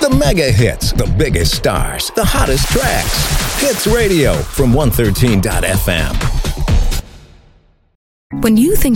The mega hits, the biggest stars, the hottest tracks. Hits Radio from 113.fm. When you think